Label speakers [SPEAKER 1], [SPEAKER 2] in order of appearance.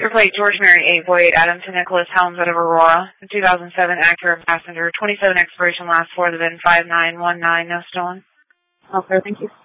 [SPEAKER 1] Your plate, George Mary 8 Void, Adam to Nicholas Helms out of Aurora. The 2007 Acura Passenger, 27 expiration last 4, the VIN 5919, no stolen.
[SPEAKER 2] Okay, thank you.